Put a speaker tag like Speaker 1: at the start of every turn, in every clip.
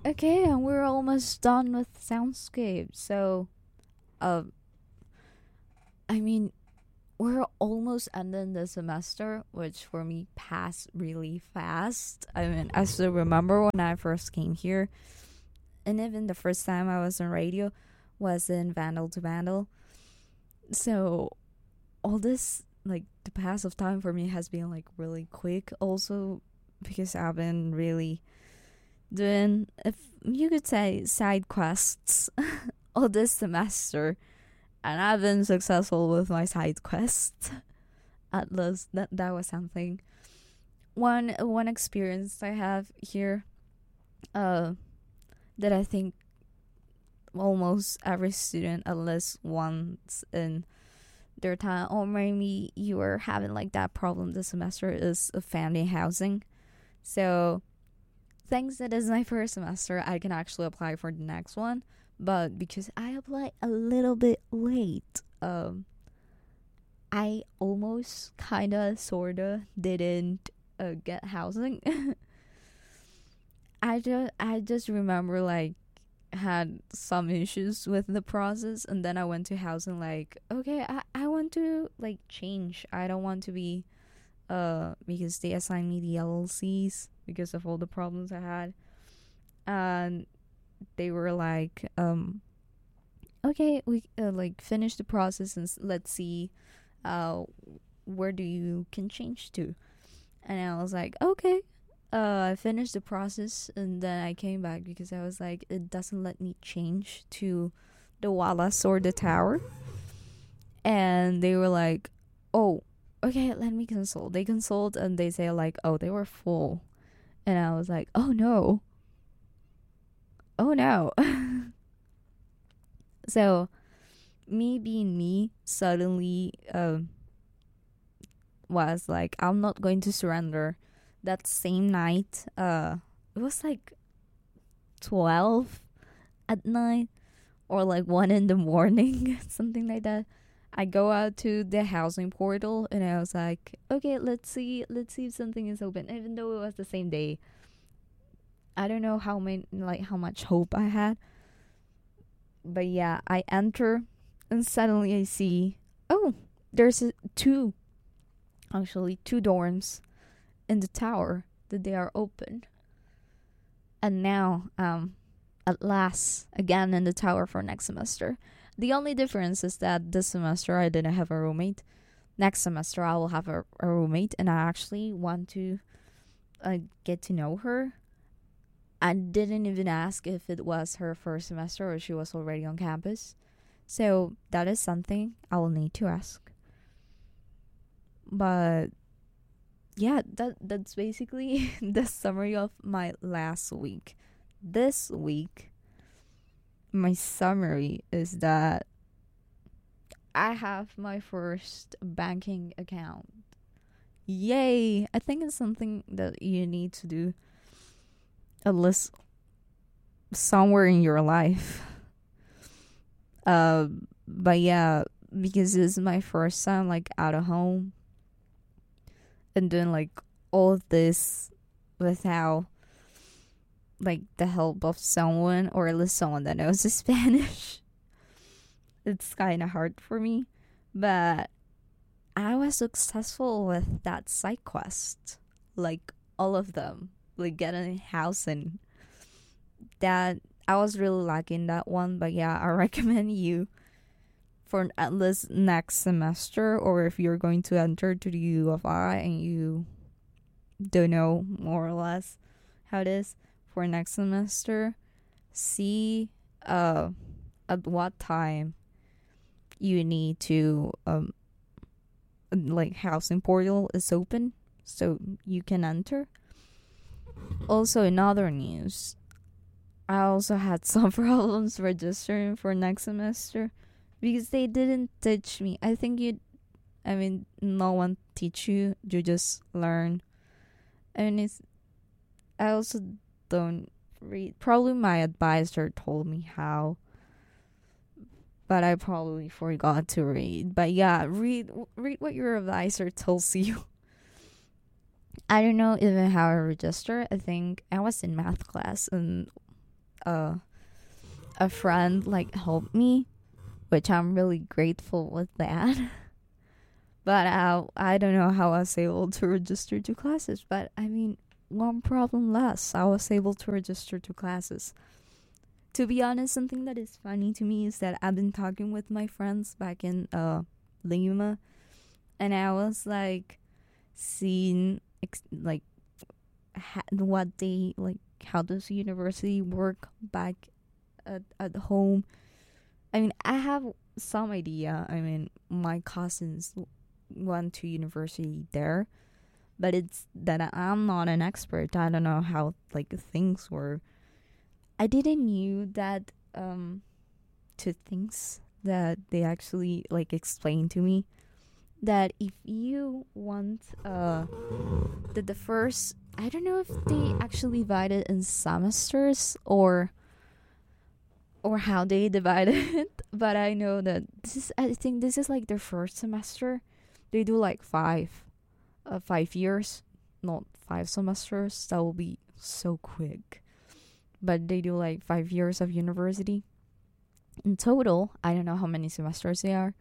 Speaker 1: Okay, and we're almost done with Soundscape. So, uh, I mean, we're almost ending the semester, which for me passed really fast. I mean, I still remember when I first came here, and even the first time I was on radio was in Vandal to Vandal. So, all this, like, the pass of time for me has been, like, really quick. Also, because I've been really doing, if you could say, side quests all this semester, and I've been successful with my side quests. At least that was something. One experience I have here, uh, that I think almost every student at least once in their time, or maybe you are having like that problem this semester, is family housing. So thanks that is my first semester, I can actually apply for the next one. But because I applied a little bit late, I almost kinda sorta didn't get housing. I just remember like had some issues with the process, and then I went to housing like, okay, I want to like change. I don't want to be because they assigned me the LLCs because of all the problems I had. And they were like, okay, we like finish the process and let's see uh where do you can change to. And I was like, okay. I finished the process, and then I came back because I was like, it doesn't let me change to the Wallace or the Tower. And they were like, oh, okay, let me consult. They consult and they say like, oh, they were full. And I was like, oh no. Oh no. So me being me suddenly was like, I'm not going to surrender. That same night, it was like 12 at night or like 1 in the morning, something like that. I go out to the housing portal and I was like, okay, let's see if something is open. Even though it was the same day, I don't know how much hope I had. But yeah, I enter and suddenly I see, oh, there's two dorms in the tower that they are open. And now, at last, again in the tower for next semester. The only difference is that this semester I didn't have a roommate. Next semester I will have a roommate, and I actually want to get to know her. I didn't even ask if it was her first semester or she was already on campus. So that is something I will need to ask. But yeah, that's basically the summary of my last week. This week, my summary is that I have my first banking account. Yay! I think it's something that you need to do at least somewhere in your life. But yeah, because this is my first time like out of home and doing like all of this without like the help of someone, or at least someone that knows Spanish. It's kind of hard for me, but I was successful with that side quest, like all of them, like getting a house, and that I was really lacking that one. But yeah, I recommend you for at least next semester, or if you're going to enter to the U of I and you don't know more or less how it is for next semester, see at what time you need to like housing portal is open so you can enter. Also, in other news, I also had some problems registering for next semester because they didn't teach me. No one teach you, you just learn. I also don't read. Probably my advisor told me how, but I probably forgot to read. But yeah, read what your advisor tells you. I don't know even how I register. I think I was in math class, and a friend like helped me, which I'm really grateful with that. But I don't know how I was able to register to classes. But I mean, one problem less. I was able to register to classes. To be honest, something that is funny to me is that I've been talking with my friends back in Lima, and I was like seeing like what they like, how does university work back at home. I mean, I have some idea. I mean, my cousins went to university there, but it's that I'm not an expert. I don't know how like things were. I didn't knew that two things that they actually like explained to me, that if you want that the first, I don't know if they actually divide it in semesters or how they divide it, but I know that I think this is like their first semester. They do like 5 years, not 5 semesters. That will be so quick. But they do like 5 years of university in total. I don't know how many semesters they are.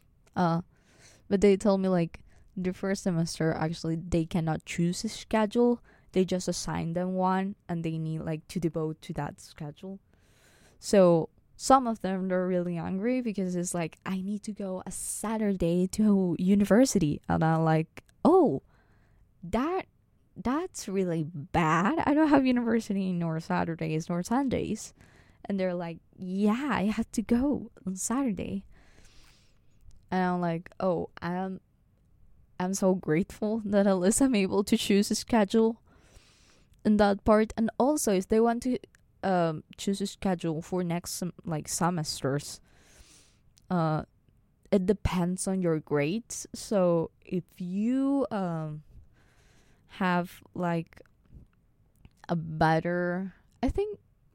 Speaker 1: But they told me like the first semester actually they cannot choose a schedule. They just assign them one, and they need like to devote to that schedule. So some of them, they're really angry because it's like, I need to go a Saturday to university, and I'm like, oh, that's really bad. I don't have university nor Saturdays nor Sundays. And they're like, yeah, I have to go on Saturday. And I'm like, oh, I'm so grateful that at least I'm able to choose a schedule in that part. And also, if they want to choose a schedule for next semesters, it depends on your grades. So if you have like a better, I think,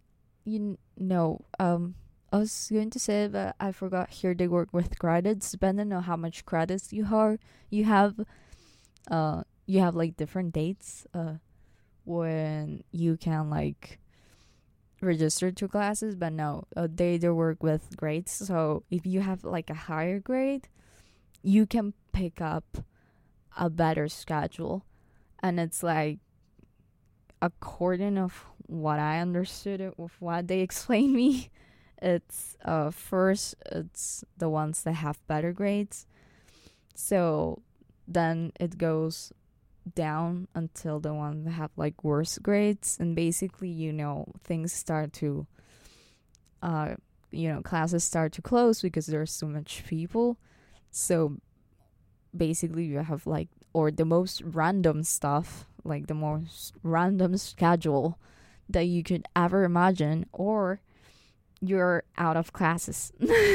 Speaker 1: I was going to say, but I forgot, here they work with credits depending on how much credits you have. You have like different dates when you can like register to classes, but no, they work with grades. So if you have like a higher grade, you can pick up a better schedule. And it's like, according of what I understood it with what they explained me, it's first it's the ones that have better grades, so then it goes down until the ones that have like worse grades. And basically, things start to classes start to close because there's so much people. So basically you have like, or the most random stuff, like the most random schedule that you could ever imagine, or you're out of classes.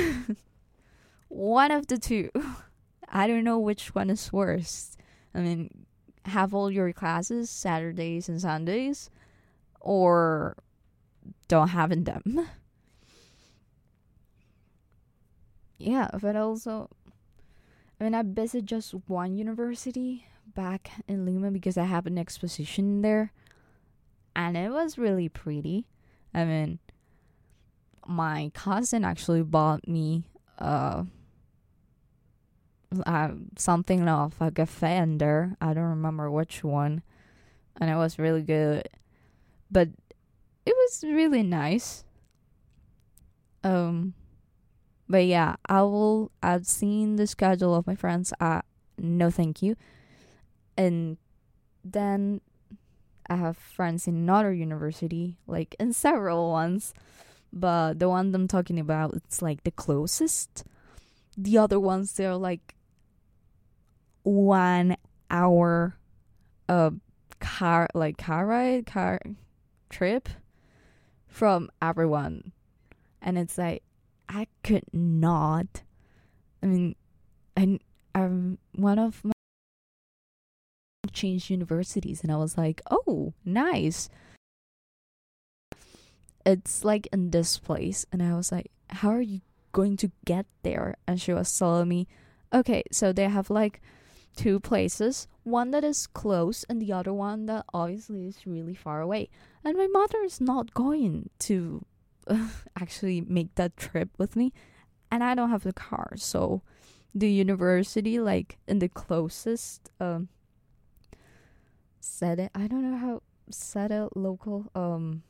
Speaker 1: One of the two. I don't know which one is worse. I mean, have all your classes Saturdays and Sundays, or don't have them. Yeah, but also, I mean, I visited just one university back in Lima because I have an exposition there, and it was really pretty. I mean, my cousin actually bought me something off like a Fender. I don't remember which one, and it was really good, but it was really nice. But yeah, I've seen the schedule of my friends. No, thank you. And then I have friends in another university, like in several ones, but the one I'm talking about, it's like the closest. The other ones, they're like 1 hour car trip from everyone. And it's like, I could not. I mean, one of my changed universities, and I was like, oh, nice. It's like in this place, and I was like, how are you going to get there? And she was telling me, okay, so they have like two places, one that is close and the other one that obviously is really far away. And my mother is not going to actually make that trip with me, and I don't have the car. So the university, like in the closest set it, I don't know how set it local